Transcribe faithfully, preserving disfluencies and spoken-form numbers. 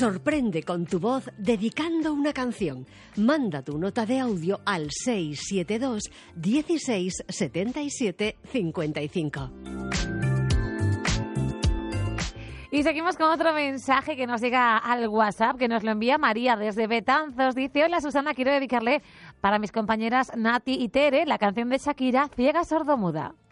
Sorprende con tu voz dedicando una canción. Manda tu nota de audio al seis siete dos, dieciséis, setenta y siete, cincuenta y cinco. Y seguimos con otro mensaje que nos llega al WhatsApp, que nos lo envía María desde Betanzos. Dice: hola Susana, quiero dedicarle para mis compañeras Nati y Tere la canción de Shakira, Ciega Sordomuda.